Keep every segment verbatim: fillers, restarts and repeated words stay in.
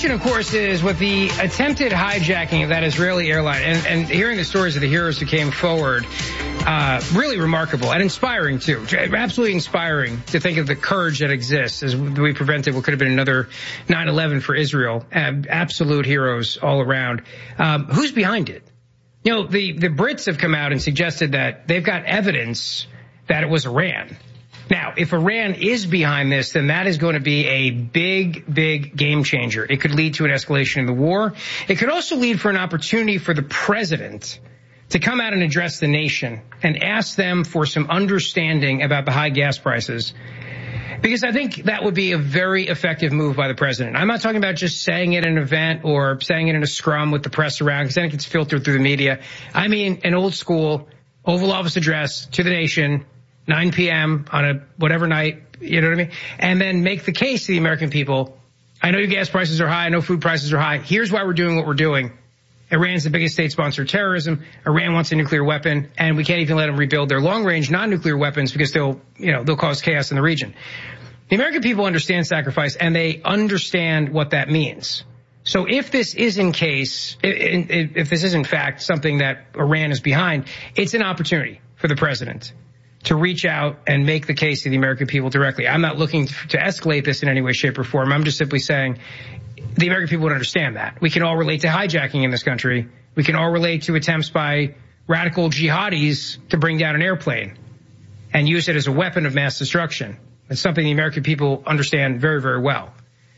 question, of course, is with the attempted hijacking of that Israeli airline, and, and hearing the stories of the heroes who came forward, uh, really remarkable and inspiring, too. Absolutely inspiring to think of the courage that exists as we prevented what could have been another nine eleven for Israel. Uh, absolute heroes all around. Um, who's behind it? You know, the, the Brits have come out and suggested that they've got evidence that it was Iran. Now, if Iran is behind this, then that is going to be a big, big game changer. It could lead to an escalation in the war. It could also lead for an opportunity for the president to come out and address the nation and ask them for some understanding about the high gas prices. Because I think that would be a very effective move by the president. I'm not talking about just saying it in an event or saying it in a scrum with the press around, because then it gets filtered through the media. I mean, an old school Oval Office address to the nation, nine p.m. on a whatever night, you know what I mean? And then make the case to the American people. I know your gas prices are high. I know food prices are high. Here's why we're doing what we're doing. Iran's the biggest state sponsor of terrorism. Iran wants a nuclear weapon, and we can't even let them rebuild their long-range non-nuclear weapons because they'll, you know, they'll cause chaos in the region. The American people understand sacrifice, and they understand what that means. So if this is in case, if this is in fact something that Iran is behind, it's an opportunity for the president to reach out and make the case to the American people directly. I'm not looking to escalate this in any way, shape, or form. I'm just simply saying the American people would understand that. We can all relate to hijacking in this country. We can all relate to attempts by radical jihadis to bring down an airplane and use it as a weapon of mass destruction. It's something the American people understand very, very well.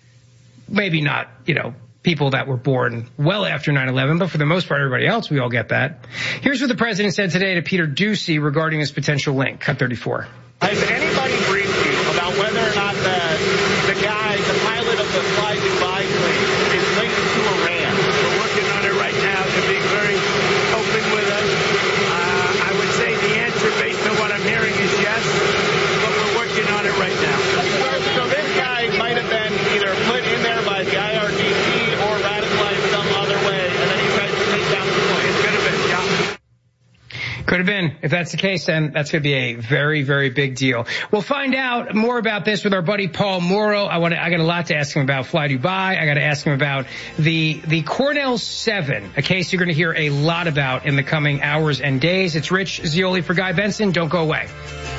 Maybe not, you know, people that were born well after nine eleven, but for the most part, everybody else, we all get that. Here's what the president said today to Peter Doocy regarding this potential link. Cut thirty-four. Has anybody briefed you about whether or not the, the guy, the pilot of the Fly Dubai plane is linked to Iran? We're working on it right now. They're being very open with us. Uh, I would say the answer, based on what I'm hearing, is yes, but we're working on it right now. So, so this guy might have been either put in there by the I R G C or radicalized some other way, and then he tries to take down the plane. It could have been, yeah. Could have been. If that's the case, then that's going to be a very, very big deal. We'll find out more about this with our buddy Paul Morrow. I want to, I got a lot to ask him about Fly Dubai. I got to ask him about the, the Cornell seven, a case you're going to hear a lot about in the coming hours and days. It's Rich Zeoli for Guy Benson. Don't go away.